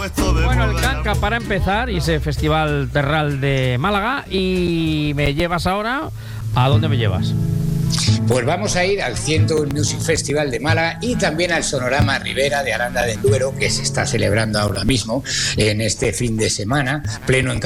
Bueno, el Canca para empezar y ese Festival Terral de Málaga. Y me llevas ahora... ¿A dónde me llevas? Pues vamos a ir al 101 Music Festival de Málaga y también al Sonorama Ribera de Aranda del Duero, que se está celebrando ahora mismo en este fin de semana, pleno en